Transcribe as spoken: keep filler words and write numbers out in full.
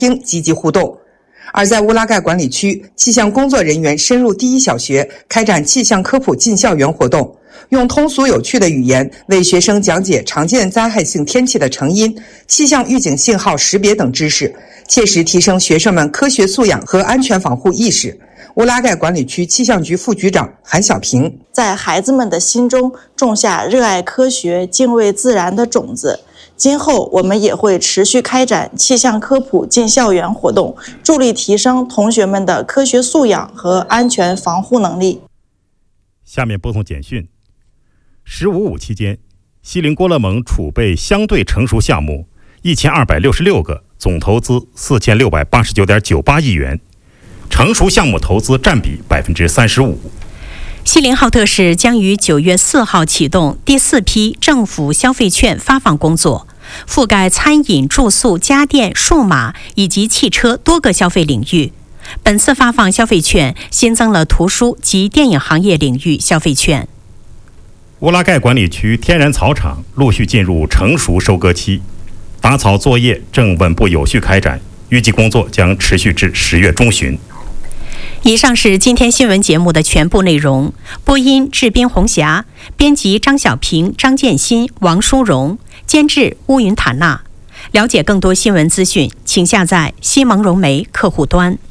积极互动。而在乌拉盖管理区，气象工作人员深入第一小学，开展气象科普进校园活动，用通俗有趣的语言为学生讲解常见灾害性天气的成因、气象预警信号识别等知识，切实提升学生们科学素养和安全防护意识。乌拉盖管理区气象局副局长韩小平， 在孩子们的心中种下热爱科学、敬畏自然的种子。今后我们也会持续开展气象科普进校园活动，助力提升同学们的科学素养和安全防护能力。 下面播送简讯。十五五期间，锡林郭勒盟储备相对成熟项目一千二百六十六个，总投资四千六百八十九点九八亿元，成熟项目投资占比百分之三十五。 锡林浩特市将于九月四号启动第四批政府消费券发放工作，覆盖餐饮、住宿、家电、数码以及汽车多个消费领域。本次发放消费券新增了图书及电影行业领域消费券。 乌拉盖管理区天然草场陆续进入成熟收割期，打草作业正稳步有序开展，预计工作将持续至十月中旬。 以上是今天新闻节目的全部内容。播音志斌、红霞，编辑张小平、张建新、王淑荣，监制乌云塔娜。了解更多新闻资讯，请下载西蒙融媒客户端。